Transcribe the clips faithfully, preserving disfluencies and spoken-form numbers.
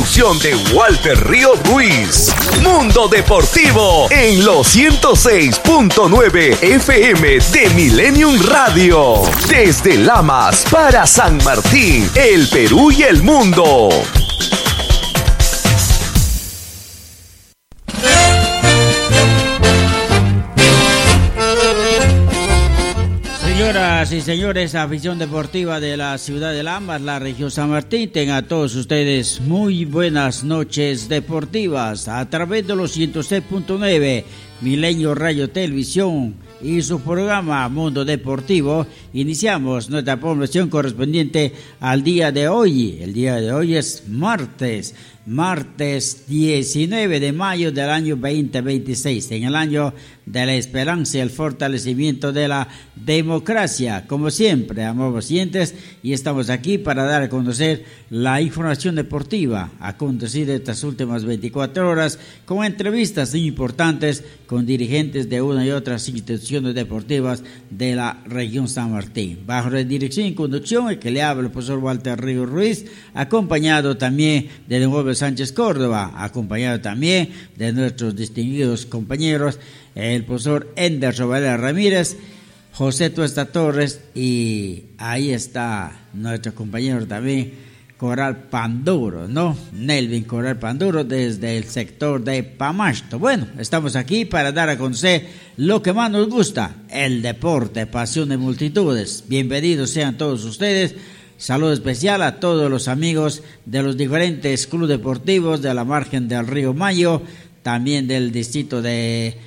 conducción de Walter Ríos Ruiz. Mundo Deportivo en los ciento seis punto nueve F M de Millennium Radio. Desde Lamas para San Martín, el Perú y el mundo. Señoras y señores, afición deportiva de la ciudad de Lamas, la región San Martín, tengan a todos ustedes muy buenas noches deportivas a través de los ciento seis punto nueve Milenio Radio Televisión y su programa Mundo Deportivo. Iniciamos nuestra programación correspondiente al día de hoy. El día de hoy es martes, martes diecinueve de mayo del año veinte veintiséis, en el año de la esperanza y el fortalecimiento de la democracia. Como siempre, amables oyentes, y estamos aquí para dar a conocer la información deportiva acontecida estas últimas veinticuatro horas, con entrevistas importantes con dirigentes de una y otras instituciones deportivas de la región San Martín. Bajo la dirección y conducción, el que le habla el profesor Walter Ríos Ruiz, acompañado también de Don Wolver Sánchez Córdoba, acompañado también de nuestros distinguidos compañeros, el profesor Ender Valera Ramírez, José Tuesta Torres, y ahí está nuestro compañero también, Coral Panduro, ¿no? Nelvin Coral Panduro, desde el sector de Pamasto. Bueno, estamos aquí para dar a conocer lo que más nos gusta, el deporte, pasión de multitudes. Bienvenidos sean todos ustedes. Saludo especial a todos los amigos de los diferentes clubes deportivos de la margen del río Mayo, también del distrito de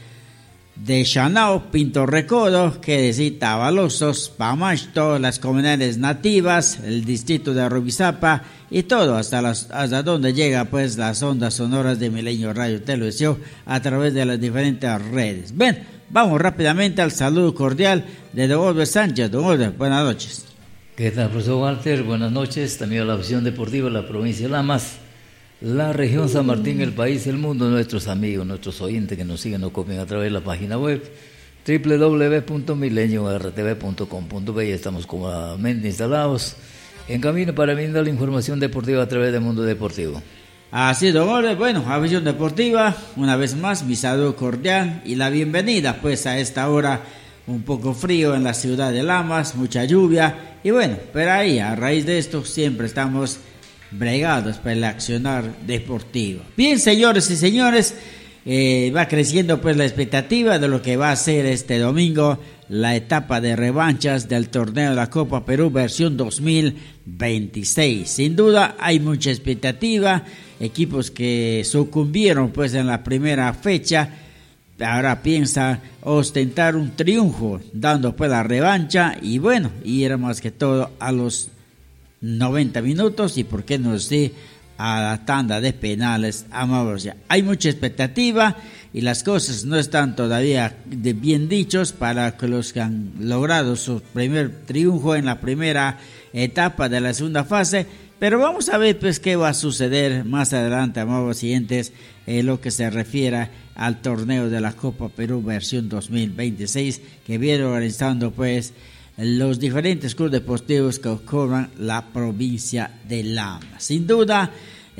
de Chanao, Pinto Recodo, que decir Tabalosos, Pamasto, las comunidades nativas, el distrito de Arubizapa y todo hasta las hasta donde llega pues las ondas sonoras de Milenio Radio Televisión a través de las diferentes redes. Ven, vamos rápidamente al saludo cordial de Don Wolver Sánchez. Don Wolver, buenas noches. ¿Qué tal, profesor Walter? Buenas noches, también a la afición deportiva de la provincia de Lamas, la región San Martín, el país, el mundo, nuestros amigos, nuestros oyentes que nos siguen o copian a través de la página web doble u doble u doble u punto milenio r t v punto com punto b. Estamos cómodamente instalados en camino para brindar la información deportiva a través del Mundo Deportivo. Así, don Wolver. Bueno, afición deportiva, una vez más mi saludo cordial y la bienvenida pues a esta hora un poco frío en la ciudad de Lamas, mucha lluvia y bueno, pero ahí a raíz de esto siempre estamos bregados para el accionar deportivo. Bien, señores y señores, eh, va creciendo pues la expectativa de lo que va a ser este domingo la etapa de revanchas del torneo de la Copa Perú versión dos mil veintiséis. Sin duda hay mucha expectativa, equipos que sucumbieron pues en la primera fecha ahora piensan ostentar un triunfo dando pues la revancha y bueno, ir más que todo a los noventa minutos y por qué no decir a la tanda de penales. Amados, ya hay mucha expectativa y las cosas no están todavía de bien dichos para que los que han logrado su primer triunfo en la primera etapa de la segunda fase, pero vamos a ver pues qué va a suceder más adelante, amados siguientes, en lo que se refiere al torneo de la Copa Perú versión dos mil veintiséis que viene organizando pues los diferentes clubes deportivos que cobran la provincia de Lamas. Sin duda,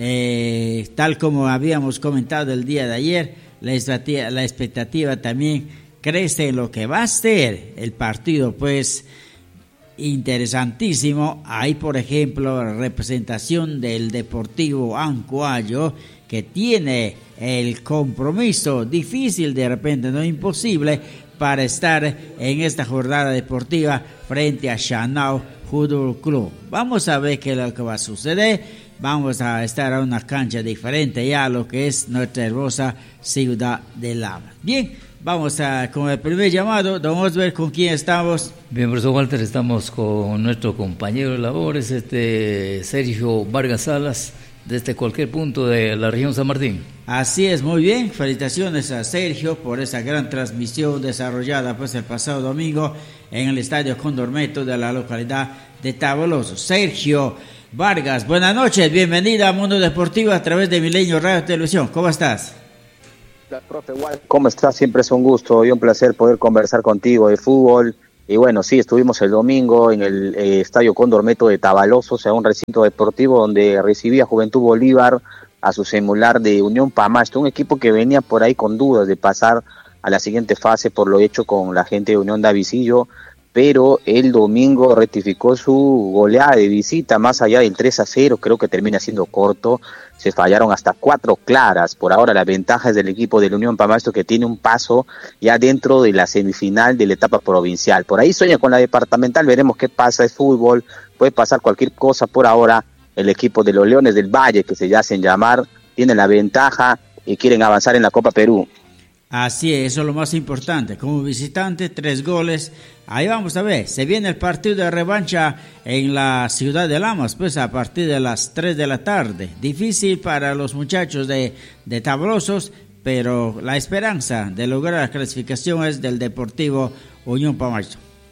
eh, tal como habíamos comentado el día de ayer, la expectativa, la expectativa también crece en lo que va a ser el partido, pues interesantísimo. Hay, por ejemplo, la representación del Deportivo Ancuayo, que tiene el compromiso difícil, de repente no imposible, para estar en esta jornada deportiva frente a Chanao Fútbol Club. Vamos a ver qué es lo que va a suceder. Vamos a estar a una cancha diferente ya a lo que es nuestra hermosa ciudad de Lamas. Bien, vamos a con el primer llamado. Vamos a ver con quién estamos. Bien, profesor Walter, estamos con nuestro compañero de labores, este Sergio Vargas Salas, desde cualquier punto de la región San Martín. Así es, muy bien. Felicitaciones a Sergio por esa gran transmisión desarrollada pues el pasado domingo en el Estadio Condormeto de la localidad de Tabaloso. Sergio Vargas, buenas noches, bienvenida a Mundo Deportivo a través de Milenio Radio Televisión. ¿Cómo estás? Hola, profe, ¿cómo estás? Siempre es un gusto y un placer poder conversar contigo de fútbol. Y bueno, sí, estuvimos el domingo en el eh, Estadio Condormeto de Tabaloso, o sea, un recinto deportivo donde recibía Juventud Bolívar a su similar de Unión Pamasto, un equipo que venía por ahí con dudas de pasar a la siguiente fase por lo hecho con la gente de Unión Davisillo, pero el domingo rectificó su goleada de visita, más allá del tres a cero, creo que termina siendo corto, se fallaron hasta cuatro claras. Por ahora la ventaja es del equipo de la Unión Pamasto, que tiene un paso ya dentro de la semifinal de la etapa provincial. Por ahí sueña con la departamental, veremos qué pasa, es fútbol, puede pasar cualquier cosa. Por ahora el equipo de los Leones del Valle, que se hacen llamar, tiene la ventaja y quieren avanzar en la Copa Perú. Así es, eso es lo más importante. Como visitante, tres goles. Ahí vamos a ver, se viene el partido de revancha en la ciudad de Lamas, pues a partir de las tres de la tarde. Difícil para los muchachos de, de Tablosos, pero la esperanza de lograr la clasificación es del Deportivo Unión Pamasto.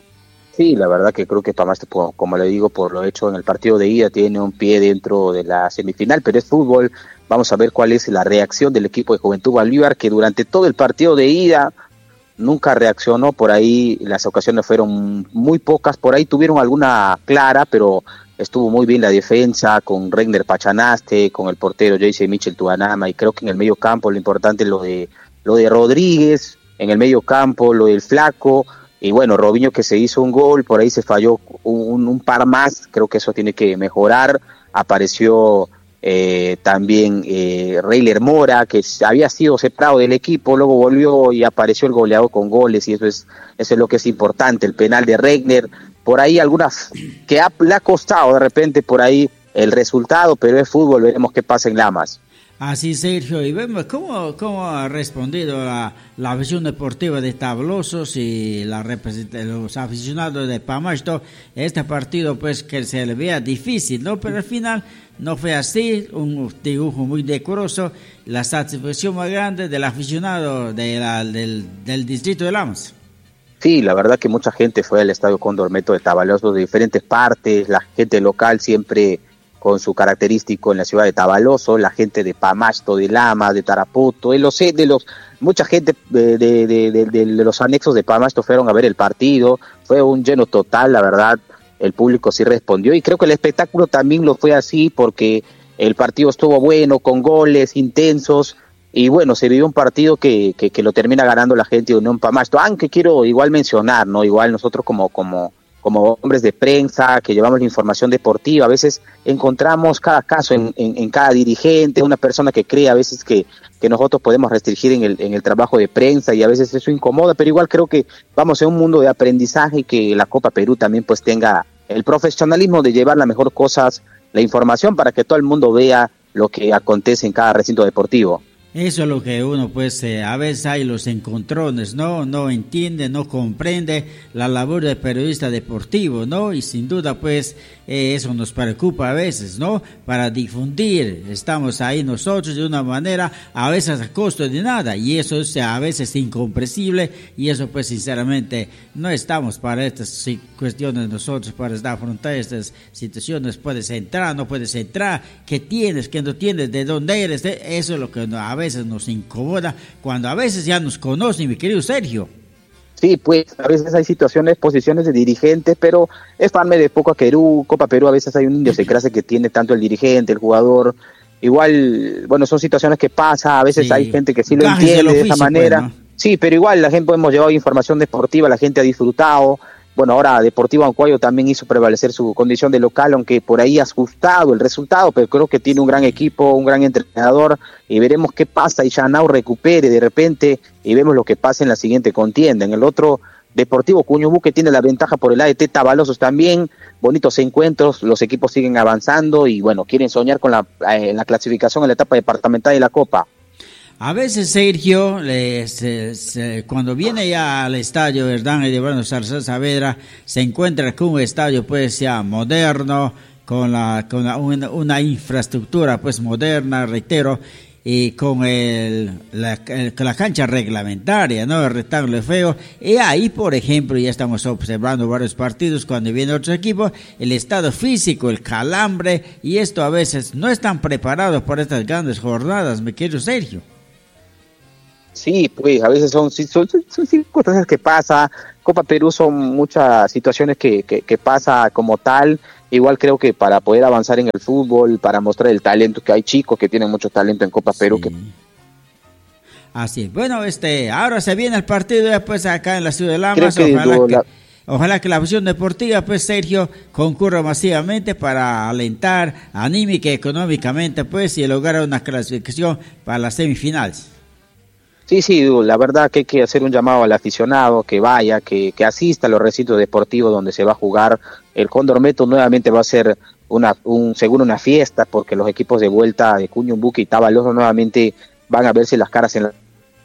Sí, la verdad que creo que Pamasto, como le digo, por lo hecho en el partido de ida, tiene un pie dentro de la semifinal, pero es fútbol. Vamos a ver cuál es la reacción del equipo de Juventud Bolívar, que durante todo el partido de ida nunca reaccionó. Por ahí las ocasiones fueron muy pocas, por ahí tuvieron alguna clara, pero estuvo muy bien la defensa con Regner Pachanaste, con el portero J C Michel Tuanama, y creo que en el medio campo lo importante es lo de, lo de Rodríguez, en el medio campo lo del Flaco, y bueno, Robinho, que se hizo un gol, por ahí se falló un, un par más, creo que eso tiene que mejorar. Apareció Eh, también eh, Reyler Mora, que había sido separado del equipo, luego volvió y apareció el goleador con goles, y eso es eso es lo que es importante. El penal de Regner, por ahí algunas que ha, le ha costado de repente por ahí el resultado, pero es fútbol, veremos qué pasa en Lamas. Así, Sergio, y vemos cómo, cómo ha respondido la, la visión deportiva de Tablosos y la los aficionados de Pamasto. Este partido, pues, que se le vea difícil, ¿no? Pero al final no fue así, un dibujo muy decoroso, la satisfacción más grande del aficionado de la, del, del distrito de Lamas. Sí, la verdad que mucha gente fue al Estadio Cóndor Meto de Tabalosos de diferentes partes, la gente local siempre con su característico en la ciudad de Tabaloso, la gente de Pamasto, de Lama, de Tarapoto, de los, de los mucha gente de, de, de, de, de los anexos de Pamasto fueron a ver el partido, fue un lleno total, la verdad, el público sí respondió, y creo que el espectáculo también lo fue así, porque el partido estuvo bueno, con goles intensos, y bueno, se vivió un partido que, que, que lo termina ganando la gente de Unión Pamasto, aunque quiero igual mencionar, ¿no? Igual nosotros como, como como hombres de prensa que llevamos la información deportiva, a veces encontramos cada caso en, en, en cada dirigente, una persona que cree a veces que, que nosotros podemos restringir en el, en el trabajo de prensa, y a veces eso incomoda, pero igual creo que vamos en un mundo de aprendizaje, y que la Copa Perú también pues tenga el profesionalismo de llevar las mejores cosas, la información, para que todo el mundo vea lo que acontece en cada recinto deportivo. Eso es lo que uno, pues, eh, a veces hay los encontrones, ¿no? No entiende, no comprende la labor del periodista deportivo, ¿no? Y sin duda, pues, eh, eso nos preocupa a veces, ¿no? Para difundir, estamos ahí nosotros de una manera, a veces a costo de nada, y eso es a veces incomprensible, y eso, pues, sinceramente, no estamos para estas cuestiones nosotros, para afrontar estas situaciones. Puedes entrar, no puedes entrar, qué tienes, qué no tienes, de dónde eres, eso es lo que a veces veces nos incomoda, cuando a veces ya nos conocen, mi querido Sergio. Sí, pues a veces hay situaciones, posiciones de dirigentes, pero es farme de poco a Perú, Copa Perú, a veces hay un idiosincrasia que tiene tanto el dirigente, el jugador, igual, bueno, son situaciones que pasan, a veces sí. Hay gente que sí lo Gajes entiende de, de esa manera, pues, ¿no? Sí, pero igual la gente hemos llevado información deportiva, la gente ha disfrutado. Bueno, ahora Deportivo Ancuayo también hizo prevalecer su condición de local, aunque por ahí ha asustado el resultado, pero creo que tiene un gran equipo, un gran entrenador, y veremos qué pasa, y Chanao recupere de repente, y vemos lo que pasa en la siguiente contienda. En el otro, Deportivo Cuñubú, que tiene la ventaja por el A D T Tabalosos también, bonitos encuentros, los equipos siguen avanzando, y bueno, quieren soñar con la, eh, la clasificación en la etapa departamental de la Copa. A veces, Sergio, le, se, se, cuando viene ya al estadio Hernán Edebrando Salazar Saavedra, se encuentra con un estadio pues ya moderno, con la con la, una, una infraestructura pues moderna, reitero, y con el, la, el, la cancha reglamentaria, ¿no? El rectángulo feo. Y ahí, por ejemplo, ya estamos observando varios partidos cuando viene otro equipo, el estado físico, el calambre, y esto a veces no están preparados para estas grandes jornadas, mi querido Sergio. Sí, pues a veces son, son, son circunstancias que pasa. Copa Perú son muchas situaciones que, que, que pasa como tal. Igual creo que para poder avanzar en el fútbol, para mostrar el talento, que hay chicos que tienen mucho talento en Copa Perú. Sí. Que... Así, bueno, este, ahora se viene el partido después acá en la ciudad de Lamas. Creo que ojalá, que, la... ojalá que la afición deportiva, pues Sergio, concurra masivamente para alentar anímica y económicamente, pues, y lograr una clasificación para las semifinales. Sí, sí, la verdad que hay que hacer un llamado al aficionado, que vaya, que, que asista a los recintos deportivos donde se va a jugar. El Cóndor Meto nuevamente va a ser una, un, seguro una fiesta, porque los equipos de vuelta de Cuñumbuque y Tabaloso nuevamente van a verse las caras en la...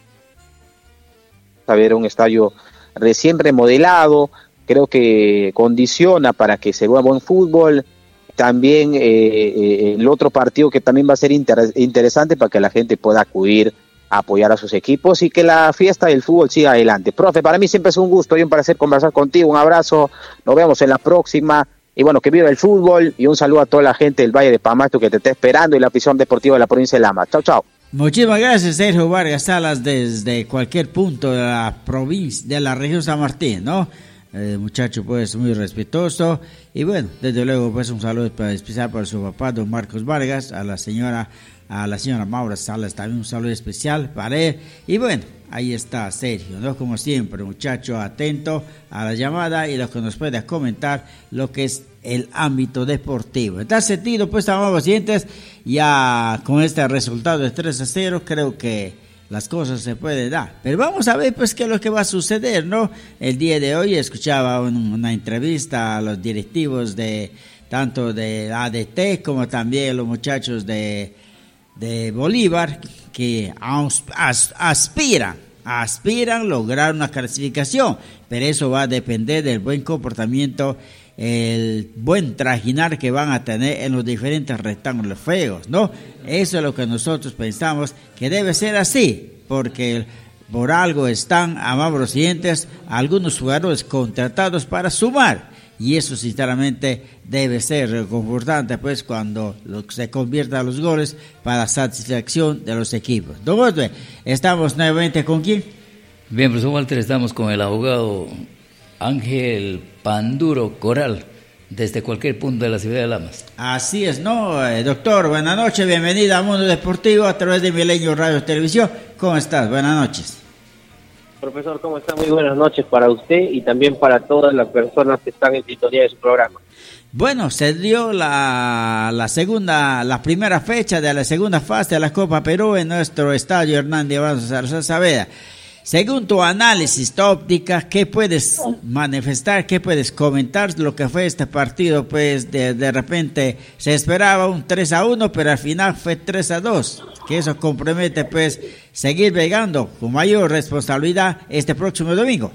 a ver un estadio recién remodelado, creo que condiciona para que se vea buen fútbol. También eh, eh, el otro partido que también va a ser inter- interesante para que la gente pueda acudir a apoyar a sus equipos y que la fiesta del fútbol siga adelante. Profe, para mí siempre es un gusto y un placer conversar contigo, un abrazo, nos vemos en la próxima, y bueno, que viva el fútbol, y un saludo a toda la gente del Valle de Pamasto que te está esperando, y la afición deportiva de la provincia de Lamas. Chao, chao. Muchísimas gracias, Sergio Vargas Salas, desde cualquier punto de la provincia, de la región San Martín, ¿no? Eh, muchacho pues muy respetuoso, y bueno, desde luego pues un saludo especial para su papá, don Marcos Vargas, a la señora a la señora Maura Salas también un saludo especial para él, y bueno, ahí está Sergio, ¿no? Como siempre, muchacho atento a la llamada y lo que nos puede comentar lo que es el ámbito deportivo. En tal sentido, pues, amables oyentes, ya con este resultado de tres a cero, creo que las cosas se pueden dar. Pero vamos a ver, pues, qué es lo que va a suceder, ¿no? El día de hoy escuchaba un, una entrevista a los directivos de tanto de A D T como también los muchachos de de Bolívar, que as, as, aspiran, aspiran lograr una clasificación, pero eso va a depender del buen comportamiento, el buen trajinar que van a tener en los diferentes rectángulos feos, ¿no? Eso es lo que nosotros pensamos que debe ser así, porque por algo están, amables oyentes, algunos jugadores contratados para sumar. Y eso sinceramente debe ser reconfortante, pues, cuando lo, se conviertan los goles para satisfacción de los equipos. Don Walter, estamos nuevamente con quién. Bien, profesor Walter, estamos con el abogado Ángel Panduro Coral, desde cualquier punto de la ciudad de Lamas. Así es, ¿no? Eh, doctor, buenas noches, bienvenida a Mundo Deportivo a través de Milenio Radio Televisión. ¿Cómo estás? Buenas noches. Profesor, ¿cómo está? Muy buenas noches para usted y también para todas las personas que están en sintonía de su programa. Bueno, se dio la, la segunda, la primera fecha de la segunda fase de la Copa Perú en nuestro estadio Hernández Avanzo Saavedra. Según tu análisis, tu óptica, ¿qué puedes manifestar, qué puedes comentar lo que fue este partido? Pues de, de repente se esperaba un tres a uno, pero al final fue tres a dos, que eso compromete pues seguir pegando con mayor responsabilidad este próximo domingo.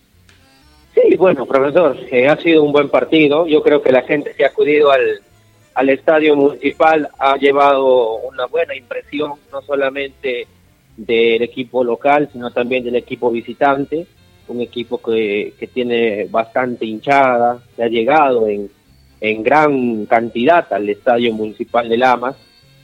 Sí, bueno, profesor, eh, ha sido un buen partido. Yo creo que la gente que ha acudido al, al estadio municipal ha llevado una buena impresión, no solamente del equipo local, sino también del equipo visitante, un equipo que, que tiene bastante hinchada, que ha llegado en, en gran cantidad al estadio municipal de Lamas,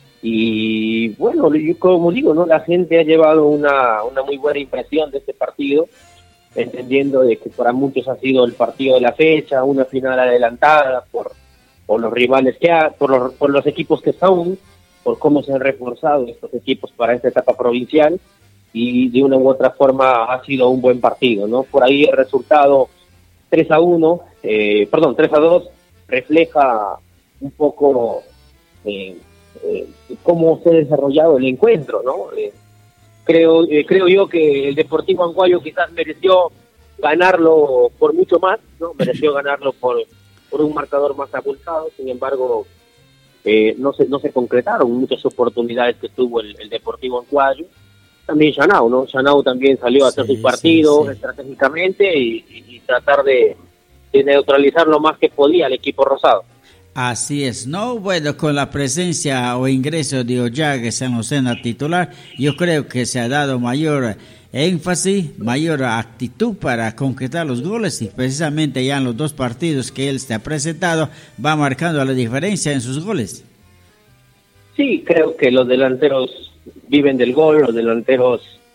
y bueno, yo como digo, no, la gente ha llevado una, una muy buena impresión de este partido, entendiendo de que para muchos ha sido el partido de la fecha, una final adelantada por, por los rivales que ha, por los, por los equipos que son, por cómo se han reforzado estos equipos para esta etapa provincial, y de una u otra forma ha sido un buen partido, ¿no? Por ahí el resultado tres a uno, eh, perdón, tres a dos, refleja un poco eh, eh, cómo se ha desarrollado el encuentro, ¿no? Eh, creo, eh, creo yo que el Deportivo Anguayo quizás mereció ganarlo por mucho más, ¿no? Mereció ganarlo por, por un marcador más abultado, sin embargo, Eh, no se no se concretaron muchas oportunidades que tuvo el, el Deportivo Anguayo. También Chanao, ¿no? Chanao también salió a hacer sí, su partido sí, sí. estratégicamente y, y, y tratar de, de neutralizar lo más que podía al equipo rosado. Así es, ¿no? Bueno, con la presencia o ingreso de Ollagues en Lucena titular, yo creo que se ha dado mayor énfasis, mayor actitud para concretar los goles, y precisamente ya en los dos partidos que él se ha presentado va marcando la diferencia en sus goles. Sí, creo que los delanteros viven del gol, los delanteros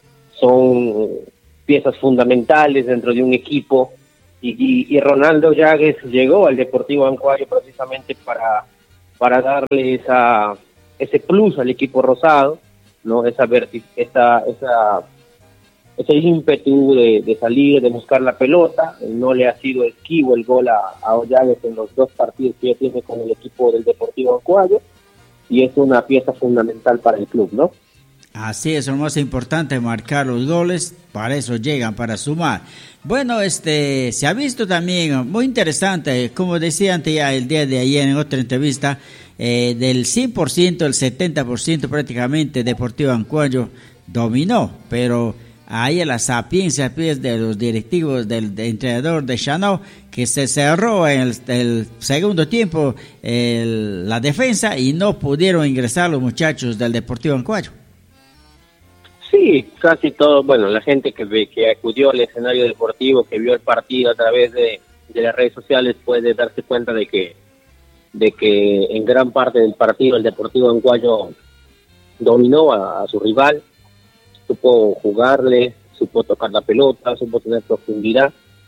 son piezas fundamentales dentro de un equipo, y, y, y Ronaldo Llagues llegó al Deportivo Ancuayo precisamente para, para darle esa, ese plus al equipo rosado, ¿no? Esa, verti- esa, esa ese ímpetu de, de salir, de buscar la pelota. No le ha sido esquivo el gol a, a Ollagues en los dos partidos que ya tiene con el equipo del Deportivo Ancuayo, y es una pieza fundamental para el club, ¿no? Así es, lo más importante, marcar los goles, para eso llegan, para sumar. Bueno, este, se ha visto también, muy interesante, como decía antes ya el día de ayer en otra entrevista, eh, del cien por ciento, el setenta por ciento prácticamente Deportivo Ancuayo dominó, pero ahí la sapiencia pues, de los directivos del de entrenador de Chanó, que se cerró en el, el segundo tiempo el, la defensa y no pudieron ingresar los muchachos del Deportivo Ancuayo. Sí, casi todo, bueno, la gente que ve, que acudió al escenario deportivo, que vio el partido a través de, de las redes sociales, puede darse cuenta de que de que en gran parte del partido el Deportivo Ancuayo dominó a, a su rival, supo jugarle, supo tocar la pelota, supo tener profundidad,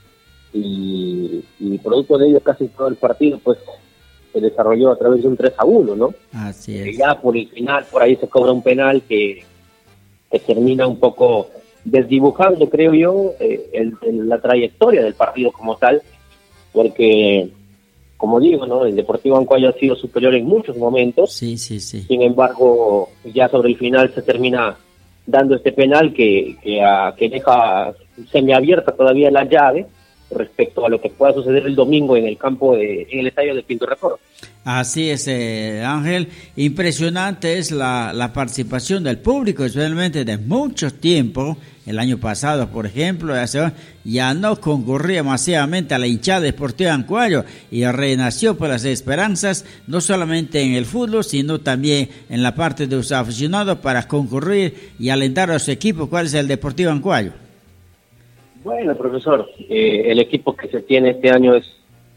y, y producto de ello casi todo el partido pues se desarrolló a través de un tres a uno, ¿no? Así es. Y ya por el final, por ahí se cobra un penal que, que termina un poco desdibujando, creo yo, eh, el, el, la trayectoria del partido como tal, porque, como digo, ¿no? El Deportivo Ancuayo ha sido superior en muchos momentos. Sí, sí, sí. Sin embargo, ya sobre el final se termina dando este penal que, que, a, que deja semiabierta todavía la llave respecto a lo que pueda suceder el domingo en el campo de, en el estadio de Pinto Record. Así es, eh, Ángel, impresionante es la, la participación del público, especialmente de mucho tiempo. El año pasado, por ejemplo, ya no concurría masivamente a la hinchada deportiva Ancuayo y renació por las esperanzas, no solamente en el fútbol, sino también en la parte de los aficionados para concurrir y alentar a su equipo. ¿Cuál es el Deportivo Ancuayo? Bueno, profesor, eh, el equipo que se tiene este año es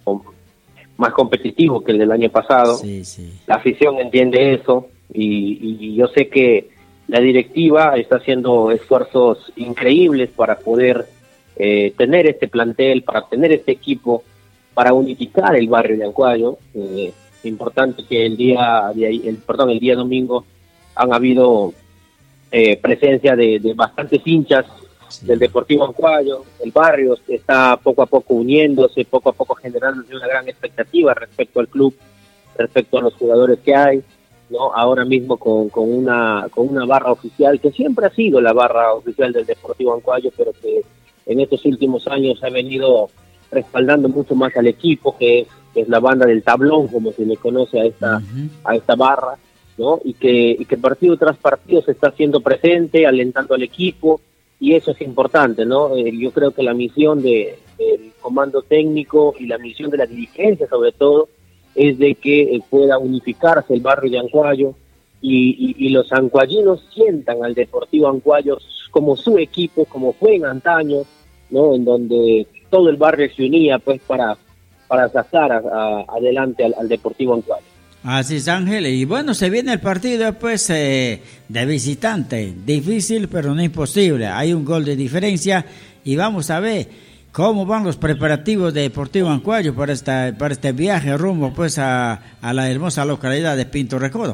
más competitivo que el del año pasado. Sí, sí. La afición entiende eso, y, y yo sé que la directiva está haciendo esfuerzos increíbles para poder eh, tener este plantel, para tener este equipo, para unificar el barrio de Ancuayo. Eh, es importante que el día de ahí, el perdón, el día domingo han habido eh, presencia de, de bastantes hinchas sí. del Deportivo Ancuayo. El barrio está poco a poco uniéndose, poco a poco generándose una gran expectativa respecto al club, respecto a los jugadores que hay, ¿no? Ahora mismo con, con una con una barra oficial que siempre ha sido la barra oficial del Deportivo Ancuayo, pero que en estos últimos años ha venido respaldando mucho más al equipo, que es, que es la banda del tablón, como se le conoce a esta uh-huh. a esta barra, ¿no? Y que y que partido tras partido se está haciendo presente, alentando al equipo, y eso es importante, ¿no? Eh, yo creo que la misión de, del comando técnico y la misión de la dirigencia, sobre todo, es de que eh, pueda unificarse el barrio de Ancuayo y, y, y los ancuayinos sientan al Deportivo Ancuayo como su equipo, como fue en antaño, ¿no? En donde todo el barrio se unía pues para, para sacar a, a, adelante al, al Deportivo Ancuayo. Así es, Ángel, y bueno, se viene el partido pues eh, de visitante, difícil pero no imposible, hay un gol de diferencia y vamos a ver cómo van los preparativos de Deportivo Ancuayo para esta para este viaje rumbo pues a, a la hermosa localidad de Pinto Recodo.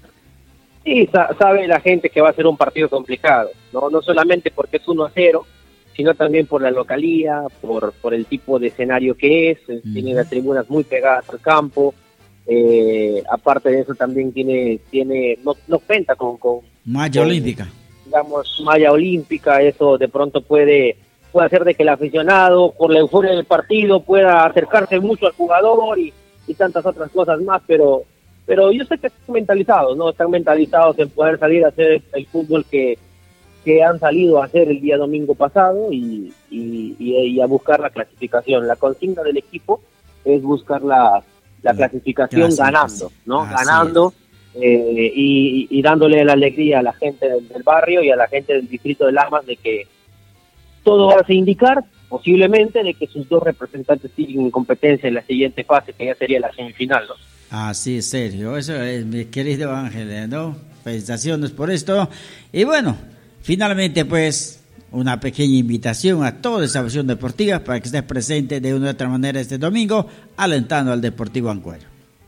Sí, sa- sabe la gente que va a ser un partido complicado, no no solamente porque es uno a cero, sino también por la localía, por por el tipo de escenario que es, uh-huh. tiene las tribunas muy pegadas al campo, eh, aparte de eso también tiene tiene no, no cuenta con, con malla con, olímpica, digamos malla olímpica, eso de pronto puede puede hacer de que el aficionado, por la euforia del partido, pueda acercarse mucho al jugador y, y tantas otras cosas más, pero pero yo sé que están mentalizados, ¿no? Están mentalizados en poder salir a hacer el fútbol que, que han salido a hacer el día domingo pasado y, y, y, y a buscar la clasificación. La consigna del equipo es buscar la, la clasificación Gracias. ganando, ¿no? Así ganando eh, y, y dándole la alegría a la gente del, del barrio y a la gente del distrito de Lamas de que todo hace indicar, posiblemente, de que sus dos representantes siguen en competencia en la siguiente fase, que ya sería la semifinal, ¿no? Así es, Sergio. Eso es, mi querido Ángel, ¿no? Felicitaciones por esto. Y bueno, finalmente, pues, una pequeña invitación a toda esa afición deportiva para que esté presente de una u otra manera este domingo, alentando al Deportivo Ancuayo.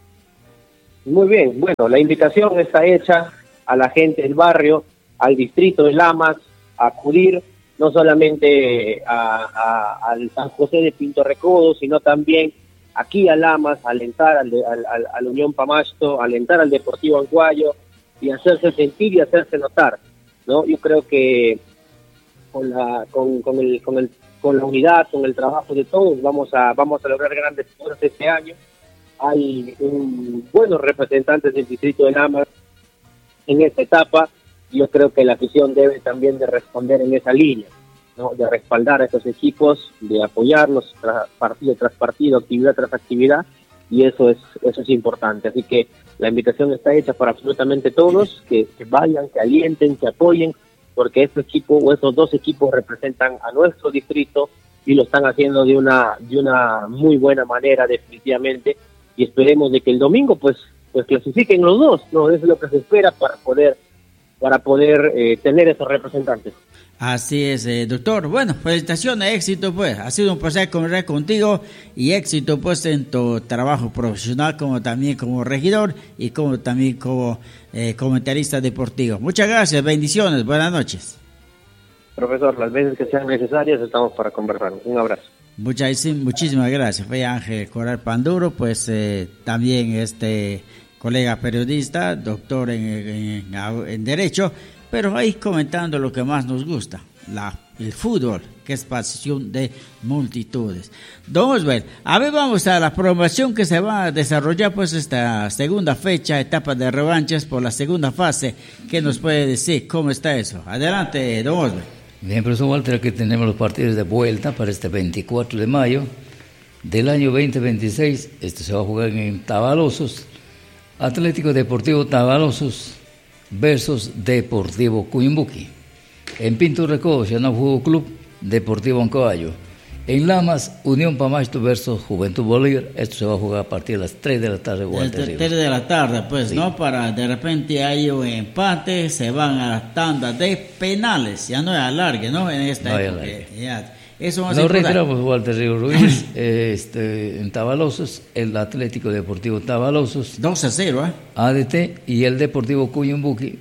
Muy bien, bueno, la invitación está hecha a la gente del barrio, al distrito de Lamas, a acudir no solamente a, a, al San José de Pinto Recodo, sino también aquí a Lamas, a alentar al, al, al, al Unión Pamasto, a alentar al Deportivo Ancuayo y hacerse sentir y hacerse notar, ¿no? Yo creo que con la con, con el con el con la unidad, con el trabajo de todos, vamos a vamos a lograr grandes cosas este año. Hay un, buenos representantes del distrito de Lamas en esta etapa. Yo creo que la afición debe también de responder en esa línea, ¿no? De respaldar a estos equipos, de apoyarlos tras partido tras partido, actividad tras actividad, y eso es eso es importante. Así que la invitación está hecha para absolutamente todos, que, que vayan, que alienten, que apoyen, porque este equipo o estos dos equipos representan a nuestro distrito y lo están haciendo de una de una muy buena manera, definitivamente, y esperemos de que el domingo pues pues clasifiquen los dos, no es lo que se espera para poder para poder eh, tener esos representantes. Así es, eh, doctor. Bueno, felicitaciones, éxito pues. Ha sido un placer conversar contigo y éxito pues en tu trabajo profesional, como también como regidor y como también como eh, comentarista deportivo. Muchas gracias, bendiciones, buenas noches. Profesor, las veces que sean necesarias estamos para conversar. Un abrazo. Muchas, muchísimas gracias. Fue Ángel Coral Panduro, pues eh, también este colega periodista, doctor en, en, en Derecho, pero ahí comentando lo que más nos gusta, la, el fútbol, que es pasión de multitudes. Don Oswald, a ver, vamos a la promoción que se va a desarrollar pues esta segunda fecha, etapa de revanchas por la segunda fase. ¿Qué nos puede decir? ¿Cómo está eso? Adelante, don Oswald. Bien, profesor Walter, aquí tenemos los partidos de vuelta para este veinticuatro de mayo del año veinte veintiséis. Esto se va a jugar en Tabalosos. Atlético Deportivo Tabalosos versus Deportivo Cuyumbuqui. En Pinto Recodo, Xanau Fútbol Club, Deportivo Ancuayo. En Lamas, Unión Pamasto versus Juventud Bolívar. Esto se va a jugar a partir de las tres de la tarde. Desde tres de la tarde, pues, sí. ¿No? Para de repente hay un empate, se van a la tanda de penales. Ya no hay alargue, ¿no? En esta no época. Ya. Eso va a Nos retiramos, Walter Río Ruiz, este, en Tabalosos, el Atlético Deportivo Tabalosos. dos a cero, ¿eh? A D T y el Deportivo Cuyumbuqui.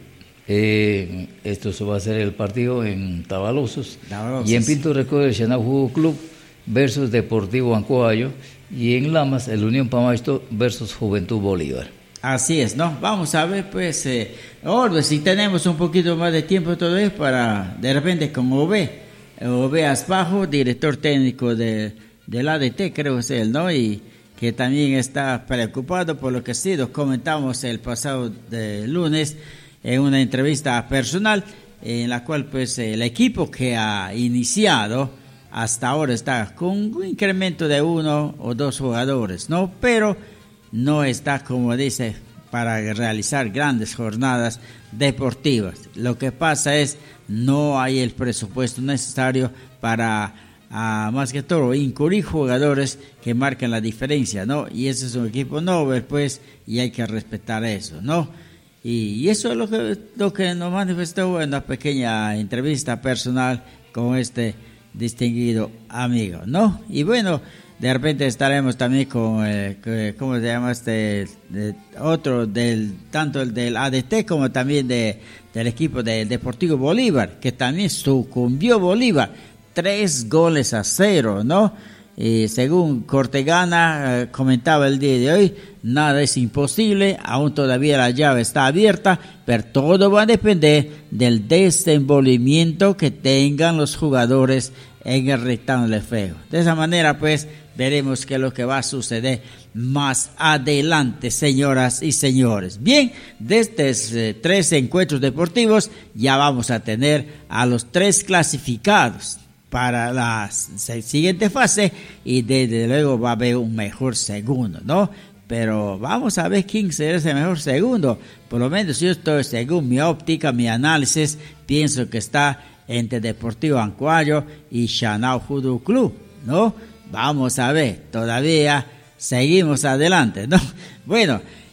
Eh, esto se va a hacer el partido en Tabalosos. Tabalosos. Y en Pinto Recodo, el Xanau Fútbol Club versus Deportivo Ancuayo. Y en Lamas, el Unión Pamasto versus Juventud Bolívar. Así es, ¿no? Vamos a ver, pues, eh, Orbe, si tenemos un poquito más de tiempo todavía para, de repente, con O B. Ove Asbajo, director técnico de, del A D T, creo que es él, ¿no? Y que también está preocupado por lo que sí nos comentamos el pasado de lunes en una entrevista personal, en la cual pues el equipo que ha iniciado hasta ahora está con un incremento de uno o dos jugadores, ¿no? Pero no está, como dice, para realizar grandes jornadas deportivas. Lo que pasa es no hay el presupuesto necesario para, uh, más que todo, incluir jugadores que marquen la diferencia, ¿no? Y ese es un equipo novel, pues, y hay que respetar eso, ¿no? Y, y eso es lo que, lo que nos manifestó en una pequeña entrevista personal con este distinguido amigo, ¿no? Y bueno, de repente estaremos también con, eh, ¿cómo se llama este? De, otro, del tanto el del A D T como también de, del equipo del Deportivo Bolívar, que también sucumbió Bolívar, tres goles a cero, ¿no? Y según Cortegana eh, comentaba el día de hoy, nada es imposible, aún todavía la llave está abierta, pero todo va a depender del desenvolvimiento que tengan los jugadores en el rectángulo feo. De esa manera, pues, veremos qué es lo que va a suceder más adelante, señoras y señores. Bien, de estos eh, tres encuentros deportivos, ya vamos a tener a los tres clasificados para la siguiente fase y desde luego va a haber un mejor segundo, ¿no? Pero vamos a ver quién será ese mejor segundo. Por lo menos yo estoy, según mi óptica, mi análisis, pienso que está entre Deportivo Ancuayo y Xanau Fútbol Club, ¿no? Vamos a ver, todavía seguimos adelante, ¿no? Bueno,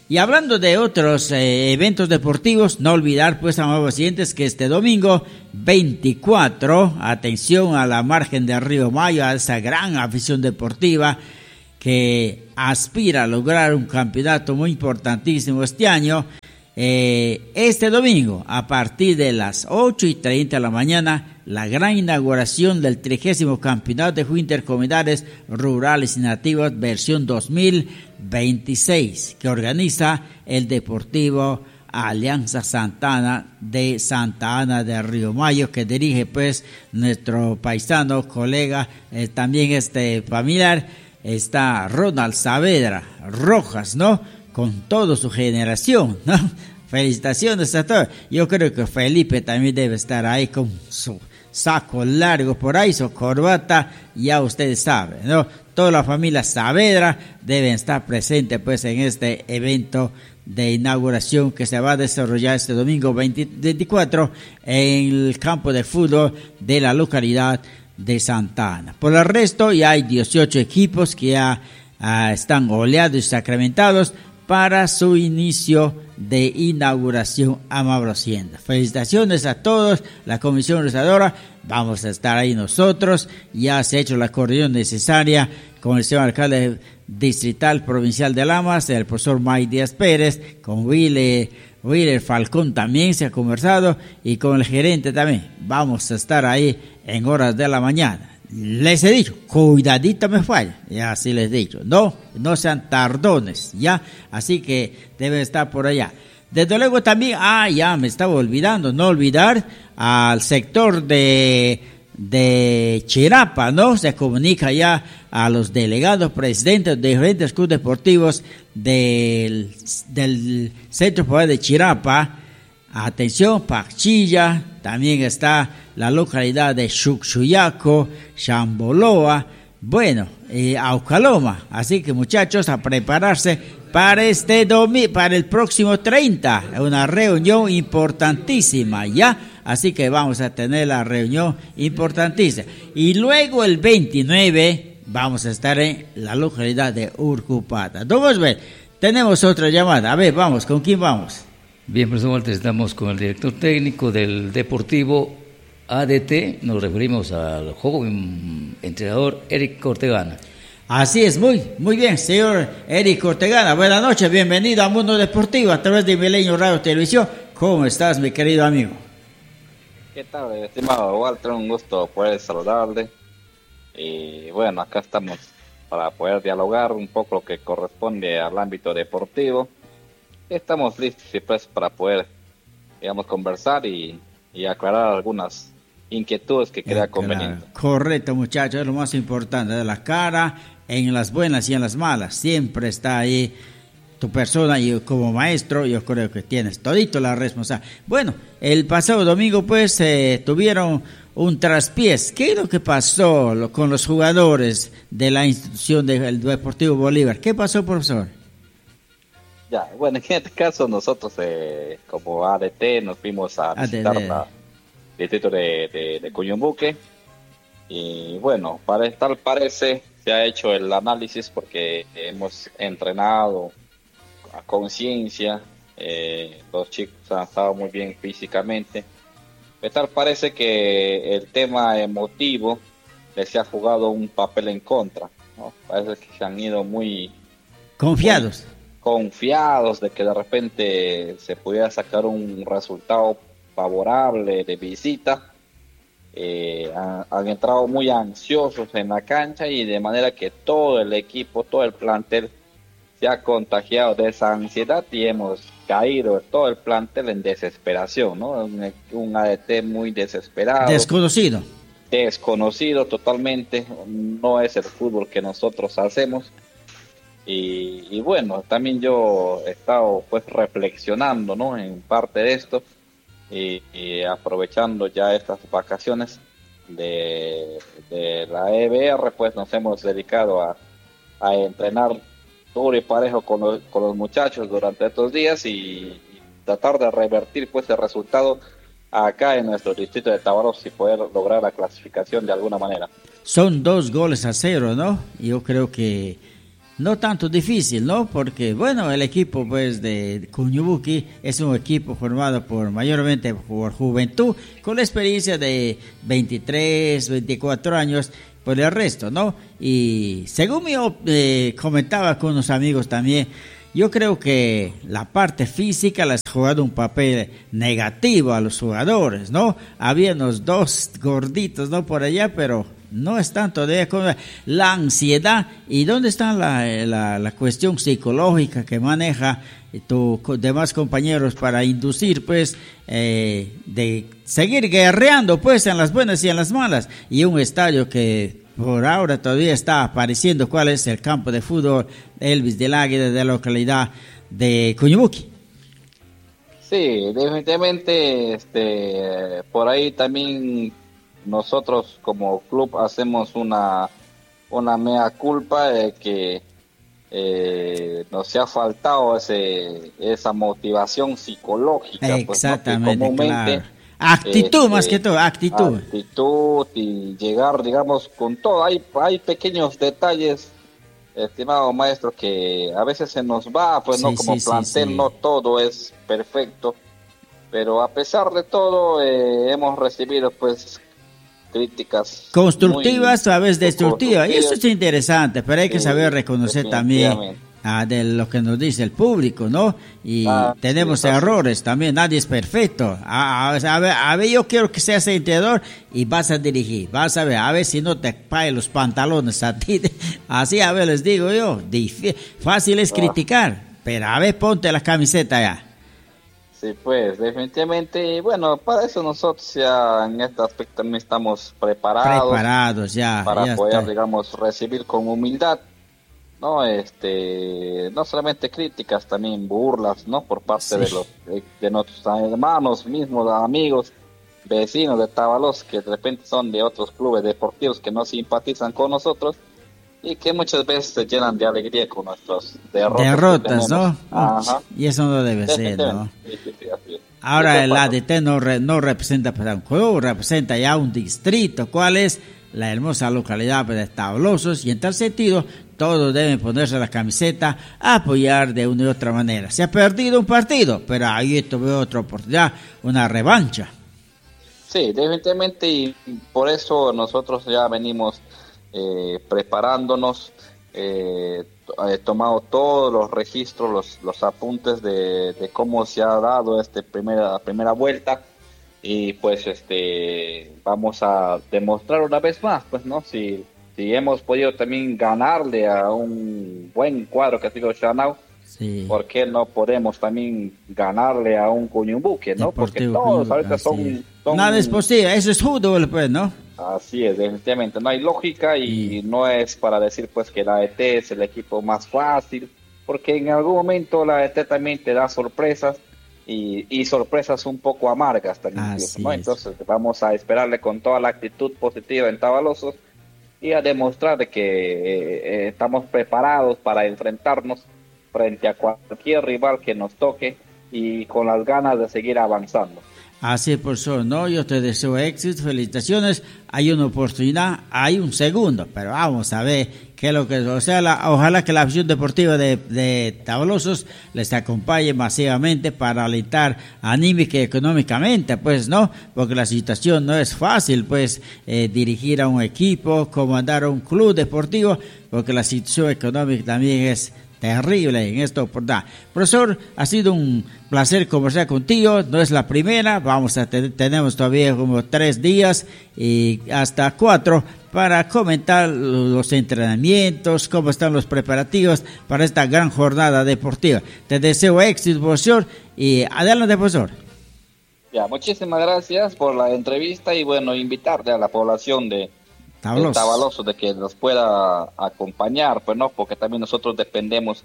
Y hablando de otros eh, eventos deportivos, no olvidar pues, amables oyentes, que este domingo veinticuatro, atención a la margen del Río Mayo, a esa gran afición deportiva que aspira a lograr un campeonato muy importantísimo este año. Eh, este domingo, a partir de las ocho y treinta de la mañana, la gran inauguración del trigésimo campeonato de juegos intercomunales rurales y nativos versión dos mil veintiséis, que organiza el Deportivo Alianza Santa Ana de Santa Ana del Río Mayo, que dirige pues nuestro paisano, colega, eh, también este familiar, está Ronald Saavedra Rojas, ¿no? Con toda su generación, ¿no? Felicitaciones a todos. Yo creo que Felipe también debe estar ahí con su saco largo por ahí, su corbata, ya ustedes saben, ¿no? Toda la familia Saavedra deben estar presente pues en este evento de inauguración que se va a desarrollar este domingo veinticuatro en el campo de fútbol de la localidad de Santa Ana. Por el resto ya hay dieciocho equipos que ya uh, están oleados y sacramentados para su inicio de inauguración, amable Hacienda. Felicitaciones a todos, la comisión organizadora, vamos a estar ahí nosotros, ya se ha hecho la coordinación necesaria con el señor alcalde distrital provincial de Lamas, el profesor May Díaz Pérez, con Willer, Willer Falcón también se ha conversado, y con el gerente también. Vamos a estar ahí en horas de la mañana. Les he dicho, cuidadito me falla, ya así les he dicho, no, no sean tardones, ya, así que deben estar por allá. Desde luego también, ah, ya me estaba olvidando, no olvidar al sector de, de Chirapa, ¿no? Se comunica ya a los delegados presidentes de diferentes clubes deportivos del, del Centro Poder de Chirapa. Atención, Pachilla, también está la localidad de Xuxuyaco, Chamboloa, bueno, eh, Aucaloma. Así que muchachos, a prepararse para este domingo, para el próximo treinta, una reunión importantísima, ¿ya? Así que vamos a tener la reunión importantísima. Y luego el veintinueve vamos a estar en la localidad de Urcupata. Don Osber, tenemos otra llamada. A ver, vamos, ¿con quién vamos? Bien, profesor Walter, estamos con el director técnico del Deportivo A D T, nos referimos al joven entrenador Eric Ortegana. Así es, muy, muy bien, señor Eric Ortegana. Buenas noches, bienvenido a Mundo Deportivo a través de Milenio Radio Televisión. ¿Cómo estás, mi querido amigo? ¿Qué tal, estimado Walter? Un gusto poder saludarle. Y bueno, acá estamos para poder dialogar un poco lo que corresponde al ámbito deportivo. Estamos listos y pues para poder, digamos, conversar y, y aclarar algunas inquietudes que crea eh, conveniente. Claro. Correcto, muchachos, es lo más importante, de la cara, en las buenas y en las malas, siempre está ahí tu persona, y como maestro yo creo que tienes todito la responsabilidad. Bueno, el pasado domingo pues eh, tuvieron un traspiés. ¿Qué es lo que pasó con los jugadores de la institución del Deportivo Bolívar? ¿Qué pasó, profesor? Ya, bueno, en este caso nosotros eh, como A D T nos fuimos a visitar el distrito de, de, de Cuyumbuque, y bueno, para tal parece se ha hecho el análisis porque hemos entrenado a conciencia, eh, los chicos han estado muy bien físicamente, de tal parece que el tema emotivo les ha jugado un papel en contra, ¿no? Parece que se han ido muy confiados. Muy, confiados de que de repente se pudiera sacar un resultado favorable de visita. Eh, han, han entrado muy ansiosos en la cancha, y de manera que todo el equipo, todo el plantel se ha contagiado de esa ansiedad, y hemos caído todo el plantel en desesperación, ¿no? Un, un A D T muy desesperado. Desconocido. Desconocido totalmente, no es el fútbol que nosotros hacemos. Y, y bueno, también yo he estado pues reflexionando, ¿no?, en parte de esto, y, y aprovechando ya estas vacaciones de, de la E B R, pues nos hemos dedicado a, a entrenar duro y parejo con los, con los muchachos durante estos días, y, y tratar de revertir pues el resultado acá en nuestro distrito de Tábaros y poder lograr la clasificación de alguna manera. Son dos goles a cero, ¿no? Yo creo que no tanto difícil, ¿no? Porque, bueno, el equipo pues de Cuñubuqui es un equipo formado por mayormente por juventud, con la experiencia de veintitrés, veinticuatro años, por el resto, ¿no? Y según yo eh, comentaba con unos amigos también, yo creo que la parte física les ha jugado un papel negativo a los jugadores, ¿no? Había unos dos gorditos, ¿no? Por allá, pero no es tanto de la ansiedad. ¿Y dónde está la, la, la cuestión psicológica que maneja tus demás compañeros para inducir, pues, eh, de seguir guerreando, pues, en las buenas y en las malas? Y un estadio que por ahora todavía está apareciendo cuál es el campo de fútbol Elvis del Águila de la localidad de Cuñubuqui. Sí, definitivamente, este, por ahí también nosotros como club hacemos una, una mea culpa de que eh, nos ha faltado ese, esa motivación psicológica. Exactamente, pues, ¿no? Que comúnmente, claro. Actitud, este, más que todo, actitud. Actitud y llegar, digamos, con todo. Hay, hay pequeños detalles, estimado maestro, que a veces se nos va, pues, sí, no, como sí, plantel, sí, sí. No todo es perfecto. Pero a pesar de todo, eh, hemos recibido, pues, críticas constructivas, a veces destructivas, y eso es interesante, pero hay que sí, saber reconocer también ah, de lo que nos dice el público, ¿no? Y ah, tenemos sí, errores también, nadie es perfecto. A, a, a, ver, a ver, yo quiero que seas entrenador y vas a dirigir, vas a ver, a ver si no te pagan los pantalones a ti, así a ver, les digo yo, difícil, fácil es ah. criticar, pero a ver, ponte la camiseta ya. Sí, pues, definitivamente, bueno, para eso nosotros ya en este aspecto también estamos preparados. Preparados, ya. Para ya poder, está. digamos, recibir con humildad, ¿no? Este, no solamente críticas, también burlas, ¿no? Por parte sí. de los de, de nuestros hermanos mismos, amigos, vecinos de Tábalos, que de repente son de otros clubes deportivos que no simpatizan con nosotros, y que muchas veces se llenan de alegría con nuestros derrotas. Derrotas, ¿no? Ajá. Y eso no debe ser, ¿no? Sí, sí, sí, así es. Ahora el A D T no, re, no representa para un club, representa ya un distrito. ¿Cuál es? La hermosa localidad de Tablosos, y en tal sentido todos deben ponerse la camiseta a apoyar de una u otra manera. Se ha perdido un partido, pero ahí tuve otra oportunidad, una revancha. Sí, definitivamente, y por eso nosotros ya venimos Eh, preparándonos, eh, he tomado todos los registros, los, los apuntes de, de cómo se ha dado esta primera, primera vuelta, y pues este vamos a demostrar una vez más, pues, ¿no? Si, si hemos podido también ganarle a un buen cuadro que ha sido Shanao, sí. ¿Por qué no podemos también ganarle a un Cuñubuqui, ¿no? Porque todos ahorita son, son... Nada es posible, eso es fútbol, pues, ¿no? Así es, definitivamente, no hay lógica, y sí. No es para decir pues que la A E T es el equipo más fácil, porque en algún momento la A E T también te da sorpresas, y, y sorpresas un poco amargas también, incluso, ¿no? Entonces vamos a esperarle con toda la actitud positiva en Tabalosos y a demostrar de que eh, estamos preparados para enfrentarnos frente a cualquier rival que nos toque, y con las ganas de seguir avanzando. Así es, profesor, no, yo te deseo éxito, felicitaciones, hay una oportunidad, hay un segundo, pero vamos a ver qué es lo que, o sea, la, ojalá que la afición deportiva de, de Tablosos les acompañe masivamente para alentar anímica y económicamente, pues, ¿no? Porque la situación no es fácil, pues, eh, dirigir a un equipo, comandar a un club deportivo, porque la situación económica también es terrible en esta oportunidad. Profesor, ha sido un placer conversar contigo, no es la primera, vamos a tener, tenemos todavía como tres días y hasta cuatro para comentar los entrenamientos, cómo están los preparativos para esta gran jornada deportiva. Te deseo éxito, profesor, y adelante, profesor. Ya, muchísimas gracias por la entrevista, y bueno, invitarle a la población de Tabaloso de que nos pueda acompañar, pues, no, porque también nosotros dependemos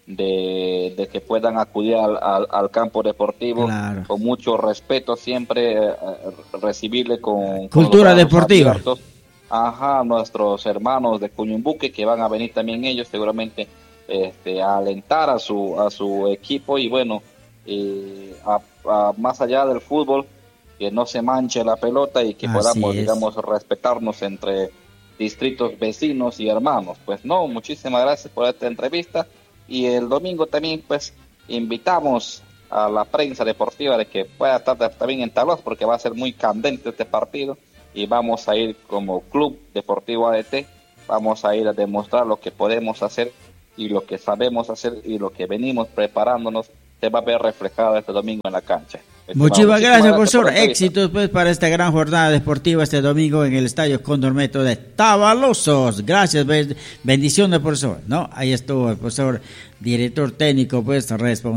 de, de que puedan acudir al, al, al campo deportivo, claro. Con mucho respeto, siempre eh, recibirle con cultura con deportiva. Abiertos. Ajá, nuestros hermanos de Cuñubuqui, que van a venir también ellos seguramente este, a alentar a su a su equipo, y bueno, eh, a, a, más allá del fútbol, que no se manche la pelota y que Así podamos, es. digamos, respetarnos entre distritos vecinos y hermanos. Pues no, muchísimas gracias por esta entrevista, y el domingo también pues invitamos a la prensa deportiva de que pueda estar también en Tablas, porque va a ser muy candente este partido, y vamos a ir como Club Deportivo A D T, vamos a ir a demostrar lo que podemos hacer y lo que sabemos hacer y lo que venimos preparándonos se va a ver reflejado este domingo en la cancha. Muchísimas gracias, profesor. Éxitos pues para esta gran jornada deportiva este domingo en el Estadio Cóndor Metro de Tabalosos. Gracias, bendiciones, profesor. No, ahí estuvo el profesor, director técnico, pues responsable.